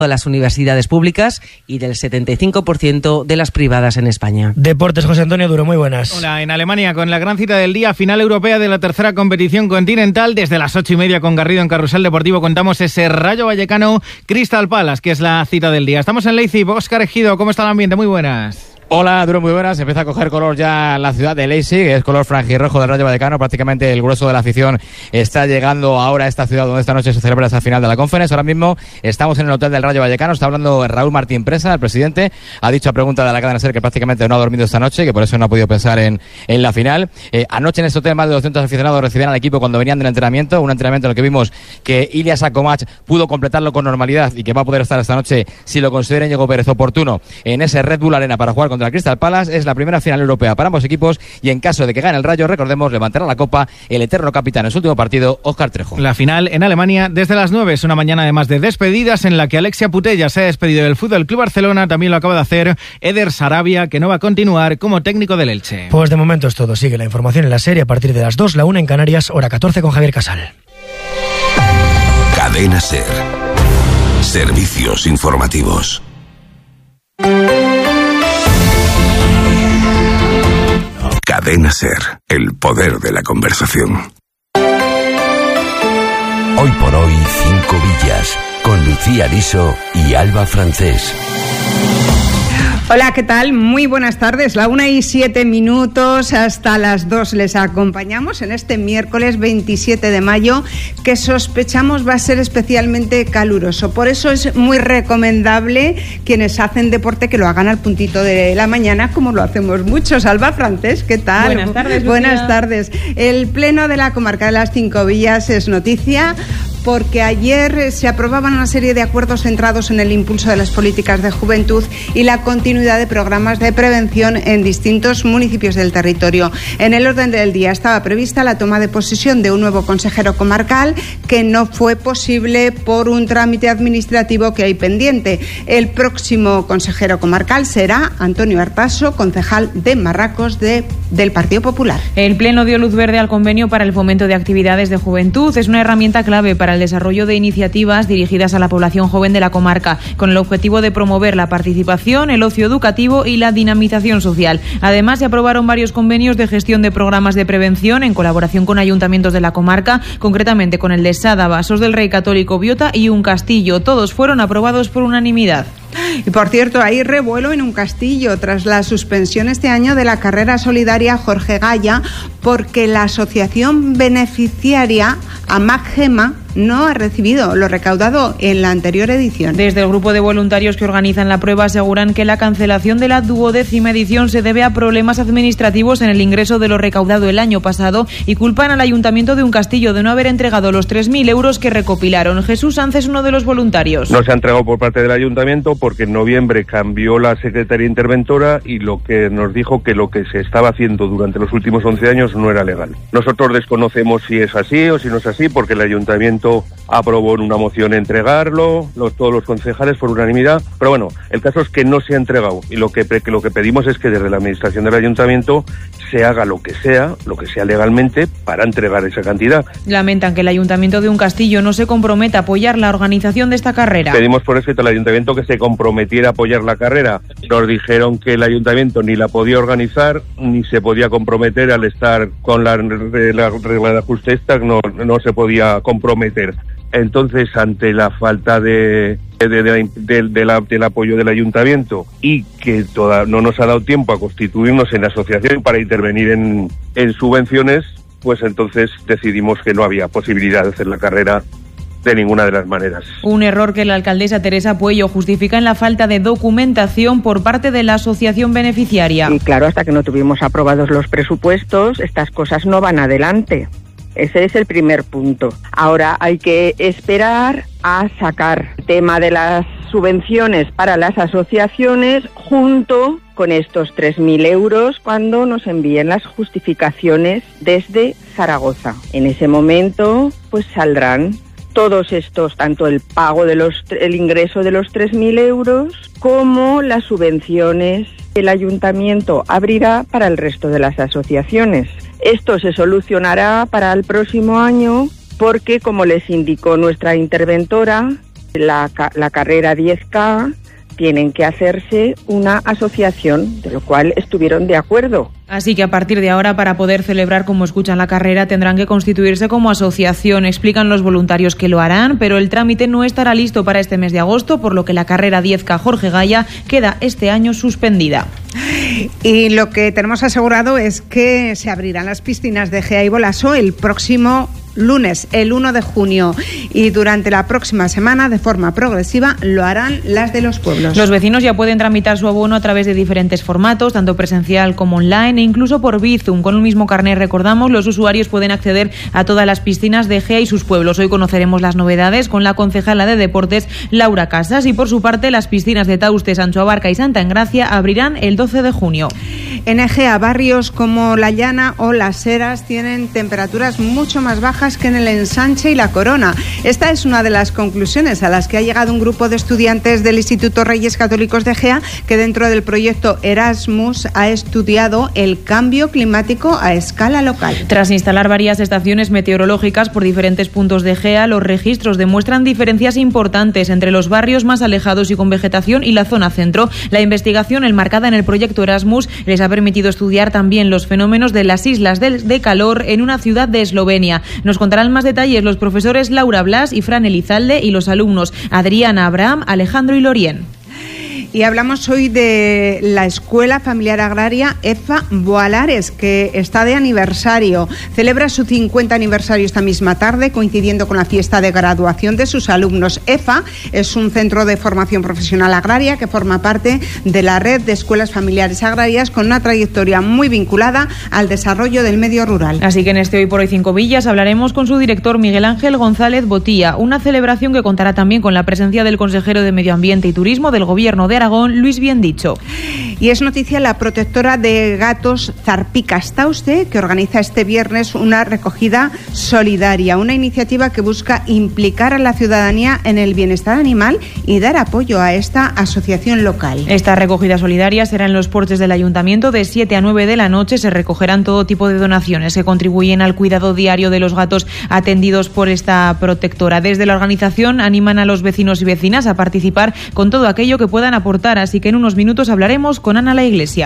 de las universidades públicas y del 75% de las privadas en España. Deportes, José Antonio Duro, muy buenas. Hola, en Alemania con la gran cita del día, final europea de la tercera competición continental. Desde las 8:30 con Garrido en Carrusel Deportivo contamos ese Rayo Vallecano Crystal Palace, que es la cita del día. Estamos en Leipzig. Óscar Ejido, ¿cómo está el ambiente? Muy buenas. Hola, Duro, muy buenas. Empieza a coger color ya la ciudad de Leipzig, es color franjirrojo del Rayo Vallecano. Prácticamente el grueso de la afición está llegando ahora a esta ciudad donde esta noche se celebra esa final de la Conference. Ahora mismo estamos en el hotel del Rayo Vallecano. Está hablando Raúl Martín Presa, el presidente. Ha dicho a pregunta de la cadena SER que prácticamente no ha dormido esta noche, que por eso no ha podido pensar en la final. Anoche en este hotel más de 200 aficionados recibían al equipo cuando venían del entrenamiento. Un entrenamiento en el que vimos que Ilias Akomach pudo completarlo con normalidad y que va a poder estar esta noche, si lo considera Íñigo Pérez oportuno, en ese Red Bull Arena para jugar contra el Crystal Palace. Es la primera final europea para ambos equipos y en caso de que gane el Rayo, recordemos, levantará la copa el eterno capitán en su último partido, Óscar Trejo. La final en Alemania desde las 9, es una mañana además de despedidas en la que Alexia Putellas se ha despedido del Fútbol Club Barcelona. También lo acaba de hacer Eder Sarabia, que no va a continuar como técnico del Elche. Pues de momento es todo. Sigue la información en la serie a partir de las 2, la 1 en Canarias, hora 14 con Javier Casal. Cadena SER. Servicios informativos. Cadena SER, el poder de la conversación. Hoy por hoy, 5 villas, con Lucía Liso y Alba Francés. Hola, ¿qué tal? Muy buenas tardes. La 1:07, hasta las 2 les acompañamos en este miércoles 27 de mayo, que sospechamos va a ser especialmente caluroso. Por eso es muy recomendable quienes hacen deporte que lo hagan al puntito de la mañana, como lo hacemos muchos. Alba Francés, ¿qué tal? Buenas tardes, Lucía. Buenas tardes. El pleno de la comarca de las 5 villas es noticia, porque ayer se aprobaban una serie de acuerdos centrados en el impulso de las políticas de juventud y la continuidad de programas de prevención en distintos municipios del territorio. En el orden del día estaba prevista la toma de posesión de un nuevo consejero comarcal, que no fue posible por un trámite administrativo que hay pendiente. El próximo consejero comarcal será Antonio Artaso, concejal de Marracos del Partido Popular. El Pleno dio luz verde al convenio para el fomento de actividades de juventud. Es una herramienta clave para el desarrollo de iniciativas dirigidas a la población joven de la comarca, con el objetivo de promover la participación, el ocio educativo y la dinamización social. Además, se aprobaron varios convenios de gestión de programas de prevención en colaboración con ayuntamientos de la comarca, concretamente con el de Sada, Vasos del Rey Católico, Biota y Un Castillo. Todos fueron aprobados por unanimidad. Y por cierto, hay revuelo en Un Castillo tras la suspensión este año de la carrera solidaria Jorge Gaya, porque la asociación beneficiaria AMAC Gema no ha recibido lo recaudado en la anterior edición. Desde el grupo de voluntarios que organizan la prueba aseguran que la cancelación de la 12ª edición se debe a problemas administrativos en el ingreso de lo recaudado el año pasado y culpan al Ayuntamiento de Un Castillo de no haber entregado los 3.000 euros que recopilaron. Jesús Sanz es uno de los voluntarios. No se ha entregado por parte del Ayuntamiento porque en noviembre cambió la secretaria interventora y lo que nos dijo que lo que se estaba haciendo durante los últimos 11 años no era legal. Nosotros desconocemos si es así o si no es así, porque el Ayuntamiento aprobó en una moción entregarlo, todos los concejales por unanimidad, pero bueno, el caso es que no se ha entregado y lo que pedimos es que desde la administración del Ayuntamiento se haga lo que sea legalmente para entregar esa cantidad. Lamentan que el Ayuntamiento de Un Castillo no se comprometa a apoyar la organización de esta carrera. Pedimos por escrito al Ayuntamiento que se comprometiera a apoyar la carrera. Nos dijeron que el Ayuntamiento ni la podía organizar ni se podía comprometer al estar con la regla de ajuste esta, no se podía comprometer. Entonces, ante la falta del apoyo del Ayuntamiento y que no nos ha dado tiempo a constituirnos en asociación para intervenir en subvenciones, pues entonces decidimos que no había posibilidad de hacer la carrera de ninguna de las maneras. Un error que la alcaldesa Teresa Puello justifica en la falta de documentación por parte de la asociación beneficiaria. Y claro, hasta que no tuvimos aprobados los presupuestos, estas cosas no van adelante. Ese es el primer punto. Ahora hay que esperar a sacar el tema de las subvenciones para las asociaciones junto con estos 3.000 euros cuando nos envíen las justificaciones desde Zaragoza. En ese momento, pues saldrán todos estos, tanto el pago el ingreso de los 3.000 euros como las subvenciones que el ayuntamiento abrirá para el resto de las asociaciones. Esto se solucionará para el próximo año porque, como les indicó nuestra interventora, La carrera 10K tienen que hacerse una asociación, de lo cual estuvieron de acuerdo. Así que a partir de ahora, para poder celebrar como escuchan la carrera, tendrán que constituirse como asociación. Explican los voluntarios que lo harán, pero el trámite no estará listo para este mes de agosto, por lo que la carrera 10K Jorge Gaya queda este año suspendida. Y lo que tenemos asegurado es que se abrirán las piscinas de Gea y Bolaso el próximo lunes, el 1 de junio, y durante la próxima semana, de forma progresiva, lo harán las de los pueblos. Los vecinos ya pueden tramitar su abono a través de diferentes formatos, tanto presencial como online, e incluso por Bizum. Con un mismo carnet, recordamos, los usuarios pueden acceder a todas las piscinas de Gea y sus pueblos. Hoy conoceremos las novedades con la concejala de Deportes, Laura Casas, y por su parte, las piscinas de Tauste, Sancho Abarca y Santa Engracia abrirán el 12 de junio. En Egea, barrios como La Llana o Las Heras tienen temperaturas mucho más bajas que en el Ensanche y La Corona. Esta es una de las conclusiones a las que ha llegado un grupo de estudiantes del Instituto Reyes Católicos de Egea, que dentro del proyecto Erasmus ha estudiado el cambio climático a escala local. Tras instalar varias estaciones meteorológicas por diferentes puntos de Egea, los registros demuestran diferencias importantes entre los barrios más alejados y con vegetación y la zona centro. La investigación enmarcada en el proyecto Erasmus les ha permitido estudiar también los fenómenos de las islas de calor en una ciudad de Eslovenia. Nos contarán más detalles los profesores Laura Blas y Fran Elizalde y los alumnos Adriana Abraham, Alejandro y Lorien. Y hablamos hoy de la Escuela Familiar Agraria EFA Boalares, que está de aniversario. Celebra su 50 aniversario esta misma tarde, coincidiendo con la fiesta de graduación de sus alumnos. EFA es un centro de formación profesional agraria que forma parte de la red de escuelas familiares agrarias, con una trayectoria muy vinculada al desarrollo del medio rural. Así que en este Hoy por Hoy 5 Villas hablaremos con su director Miguel Ángel González Botía, una celebración que contará también con la presencia del consejero de Medio Ambiente y Turismo del Gobierno de Aragón, Luis Biendicho. Y es noticia la protectora de gatos Zarpicas Tauste, que organiza este viernes una recogida solidaria, una iniciativa que busca implicar a la ciudadanía en el bienestar animal y dar apoyo a esta asociación local. Esta recogida solidaria será en los porches del Ayuntamiento de 7 a 9 de la noche. Se recogerán todo tipo de donaciones que contribuyen al cuidado diario de los gatos atendidos por esta protectora. Desde la organización animan a los vecinos y vecinas a participar con todo aquello que puedan aportar, así que en unos minutos hablaremos con Ana La Iglesia.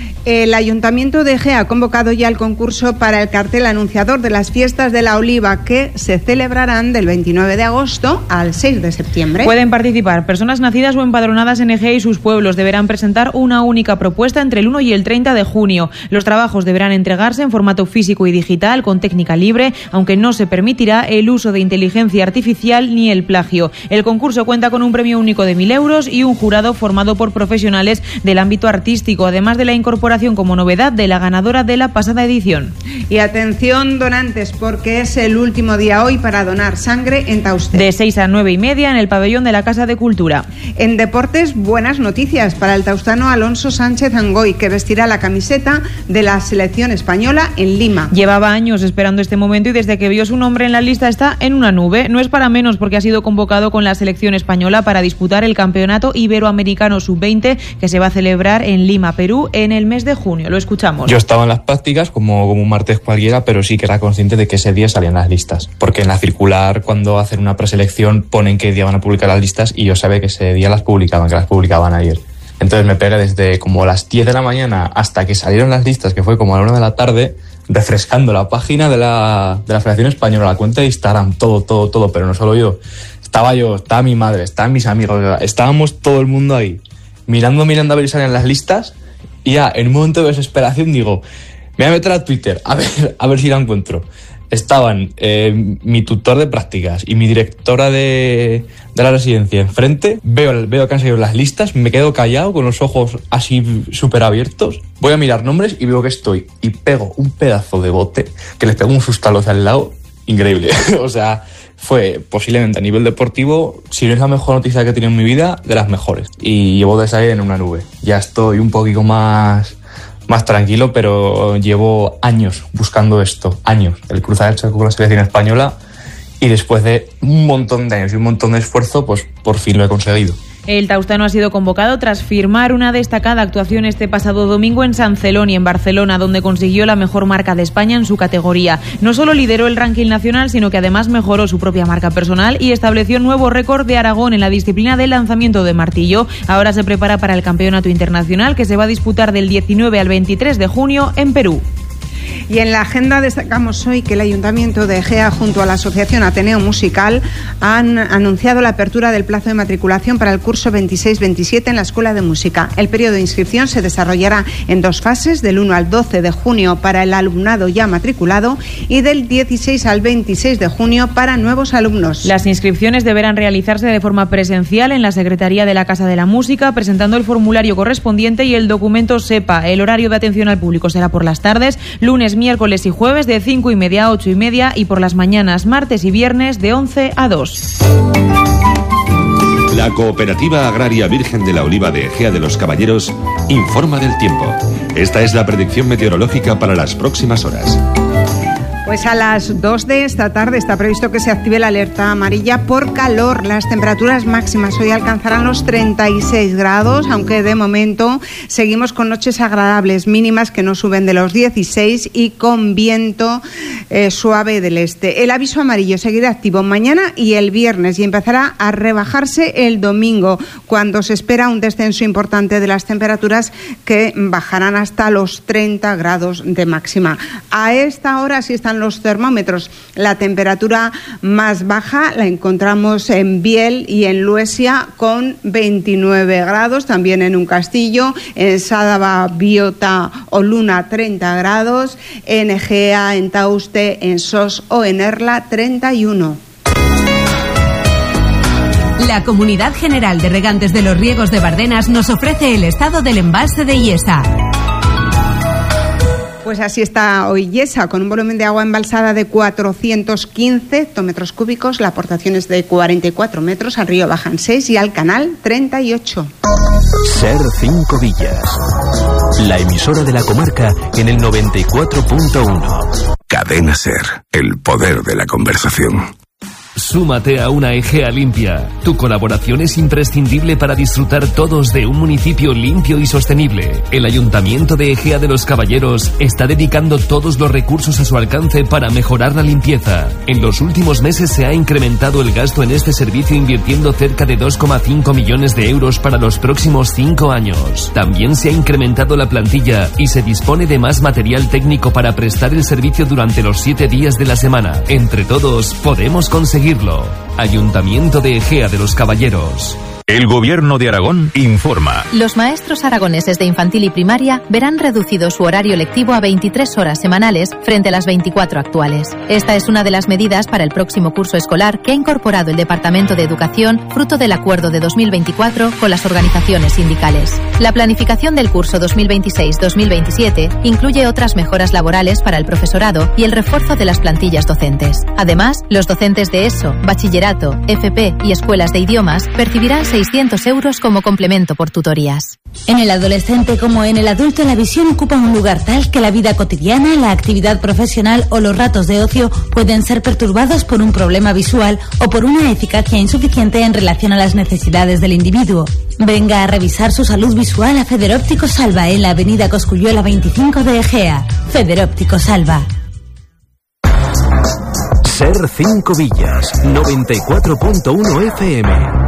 El Ayuntamiento de Egea ha convocado ya el concurso para el cartel anunciador de las fiestas de la Oliva, que se celebrarán del 29 de agosto al 6 de septiembre. Pueden participar personas nacidas o empadronadas en Egea y sus pueblos. Deberán presentar una única propuesta entre el 1 y el 30 de junio. Los trabajos deberán entregarse en formato físico y digital con técnica libre, aunque no se permitirá el uso de inteligencia artificial ni el plagio. El concurso cuenta con un premio único de 1.000 euros y un jurado formado por profesionales del ámbito artístico, además de la incorporación como novedad de la ganadora de la pasada edición. Y atención donantes, porque es el último día hoy para donar sangre en Tauste. De 6 a 9 y media en el pabellón de la Casa de Cultura. En deportes, buenas noticias para el taustano Alonso Sánchez Angoy, que vestirá la camiseta de la selección española en Lima. Llevaba años esperando este momento y desde que vio su nombre en la lista está en una nube. No es para menos, porque ha sido convocado con la selección española para disputar el Campeonato Iberoamericano Sub-20, que se va a celebrar en Lima, Perú, en el mes de junio. Lo escuchamos. Yo estaba en las prácticas como un martes cualquiera, pero sí que era consciente de que ese día salían las listas, porque en la circular, cuando hacen una preselección, ponen qué día van a publicar las listas, y yo sabía que ese día las publicaban ayer. Entonces me pegué desde como las 10 de la mañana hasta que salieron las listas, que fue como a la 1 de la tarde, refrescando la página de la Federación Española, la cuenta de Instagram, todo, pero no solo yo. Estaba mi madre, estaban mis amigos, estábamos todo el mundo ahí, mirando a ver si salían las listas. Y ya, en un momento de desesperación digo, me voy a meter a Twitter a ver si la encuentro. Estaban mi tutor de prácticas y mi directora de la residencia enfrente. Veo que han salido las listas, me quedo callado con los ojos así súper abiertos. Voy a mirar nombres y veo que estoy. Y pego un pedazo de bote que les pego un susto a los de al lado. Increíble. O sea, fue posiblemente a nivel deportivo, si no es la mejor noticia que he tenido en mi vida, de las mejores. Y llevo de salir en una nube. Ya estoy un poquito más tranquilo, pero llevo años buscando esto. Años. El cruzar el charco con la selección española. Y después de un montón de años y un montón de esfuerzo, pues por fin lo he conseguido. El taustano ha sido convocado tras firmar una destacada actuación este pasado domingo en Sant Celoni, en Barcelona, donde consiguió la mejor marca de España en su categoría. No solo lideró el ranking nacional, sino que además mejoró su propia marca personal y estableció un nuevo récord de Aragón en la disciplina del lanzamiento de martillo. Ahora se prepara para el Campeonato Internacional, que se va a disputar del 19 al 23 de junio en Perú. Y en la agenda destacamos hoy que el Ayuntamiento de Egea, junto a la Asociación Ateneo Musical, han anunciado la apertura del plazo de matriculación para el curso 26-27 en la Escuela de Música. El periodo de inscripción se desarrollará en 2 fases, del 1 al 12 de junio para el alumnado ya matriculado y del 16 al 26 de junio para nuevos alumnos. Las inscripciones deberán realizarse de forma presencial en la Secretaría de la Casa de la Música, presentando el formulario correspondiente y el documento SEPA. El horario de atención al público será por las tardes, lunes, miércoles y jueves de 5:30 a 8:30 y por las mañanas, martes y viernes de 11 a 2. La Cooperativa Agraria Virgen de la Oliva de Egea de los Caballeros informa del tiempo. Esta es la predicción meteorológica para las próximas horas. Pues a las 2 de esta tarde está previsto que se active la alerta amarilla por calor. Las temperaturas máximas hoy alcanzarán los 36 grados, aunque de momento seguimos con noches agradables, mínimas que no suben de los 16 y con viento suave del este. El aviso amarillo seguirá activo mañana y el viernes y empezará a rebajarse el domingo, cuando se espera un descenso importante de las temperaturas que bajarán hasta los 30 grados de máxima. A esta hora sí están los termómetros. La temperatura más baja la encontramos en Biel y en Luesia con 29 grados, también en Uncastillo, en Sádava, Biota o Luna 30 grados, en Egea, en Tauste, en Sos o en Erla 31. La Comunidad General de Regantes de los Riegos de Bardenas nos ofrece el estado del embalse de Iesa. Pues así está hoy Iesa, con un volumen de agua embalsada de 415 hectómetros cúbicos. La aportación es de 44 metros, al río bajan 6 y al canal 38. Ser 5 Villas, la emisora de la comarca en el 94.1. Cadena Ser, el poder de la conversación. Súmate a una Egea limpia. Tu colaboración es imprescindible para disfrutar todos de un municipio limpio y sostenible. El Ayuntamiento de Egea de los Caballeros está dedicando todos los recursos a su alcance para mejorar la limpieza. En los últimos meses se ha incrementado el gasto en este servicio, invirtiendo cerca de 2,5 millones de euros para los próximos 5 años. También se ha incrementado la plantilla y se dispone de más material técnico para prestar el servicio durante los 7 días de la semana. Entre todos podemos conseguirlo. Ayuntamiento de Egea de los Caballeros. El Gobierno de Aragón informa. Los maestros aragoneses de infantil y primaria verán reducido su horario lectivo a 23 horas semanales frente a las 24 actuales. Esta es una de las medidas para el próximo curso escolar que ha incorporado el Departamento de Educación, fruto del acuerdo de 2024 con las organizaciones sindicales. La planificación del curso 2026-2027 incluye otras mejoras laborales para el profesorado y el refuerzo de las plantillas docentes. Además, los docentes de ESO, bachillerato, FP y escuelas de idiomas percibirán 600 euros como complemento por tutorías. En el adolescente como en el adulto, la visión ocupa un lugar tal que la vida cotidiana, la actividad profesional o los ratos de ocio pueden ser perturbados por un problema visual o por una eficacia insuficiente en relación a las necesidades del individuo. Venga a revisar su salud visual a Federóptico Salva en la avenida Cosculluela 25 de Egea. Federóptico Salva. Ser 5 Villas, 94.1 FM.